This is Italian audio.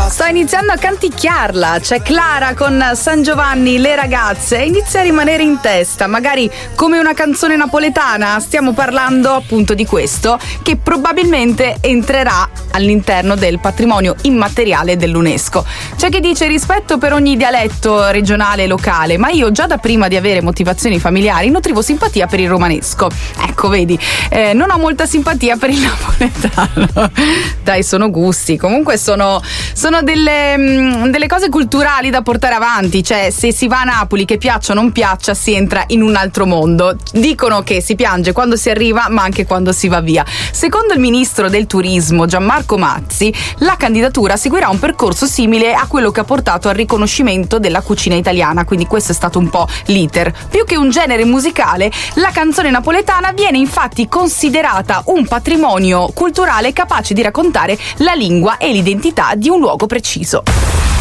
Sto iniziando a canticchiarla. C'è Clara con San Giovanni, le ragazze. Inizia a rimanere in testa, magari come una canzone napoletana. Stiamo parlando appunto di questo, che probabilmente entrerà all'interno del patrimonio immateriale dell'UNESCO. C'è chi dice rispetto per ogni dialetto regionale e locale, ma io già da prima di avere motivazioni familiari nutrivo simpatia per il romanesco. Ecco, vedi, non ho molta simpatia per il napoletano. Dai, sono gusti. Comunque sono delle cose culturali da portare avanti. Cioè, se si va a Napoli, che piaccia o non piaccia, si entra in un altro mondo. Dicono che si piange quando si arriva, ma anche quando si va via. Secondo il ministro del turismo Gianmarco Mazzi, la candidatura seguirà un percorso simile a quello che ha portato al riconoscimento della cucina italiana, quindi questo è stato un po' l'iter. Più che un genere musicale, la canzone napoletana viene infatti considerata un patrimonio culturale capace di raccontare la lingua e l'identità di un luogo preciso.